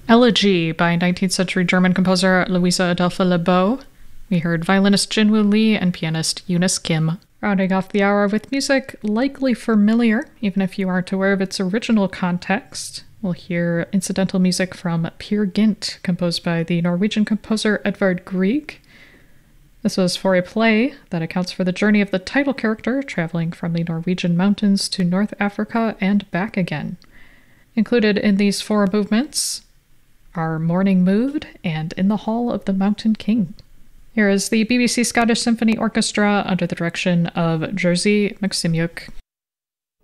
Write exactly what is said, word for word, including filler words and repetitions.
Elegy by nineteenth century German composer Louisa Adolphe Lebeau. We heard violinist Jinwoo Lee and pianist Eunice Kim. Rounding off the hour with music likely familiar, even if you aren't aware of its original context. We'll hear incidental music from Peer Gynt, composed by the Norwegian composer Edvard Grieg. This was for a play that accounts for the journey of the title character traveling from the Norwegian mountains to North Africa and back again. Included in these four movements are Morning Mood and In the Hall of the Mountain King. Here is the B B C Scottish Symphony Orchestra under the direction of Jerzy Maksymyuk.